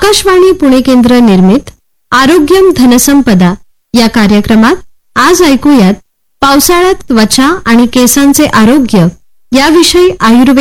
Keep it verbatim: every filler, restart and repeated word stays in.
आकाशवाणी पुणे केंद्र निर्मित आरोग्यम धनसंपदा या कार्यक्रमात आज ऐकूयात पावसाळ्यात त्वचा आणि केसांचे आरोग्य याविषयी आयुर्वेद